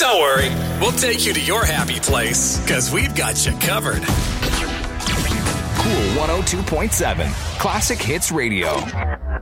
Don't worry. We'll take you to your happy place because we've got you covered. Cool 102.7 Classic Hits Radio.